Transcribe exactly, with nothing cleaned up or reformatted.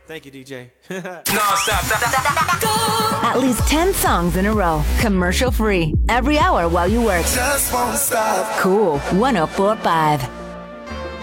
Thank you, D J. At least ten songs in a row, commercial free, every hour while you work. Just won't stop. Cool one oh four point five.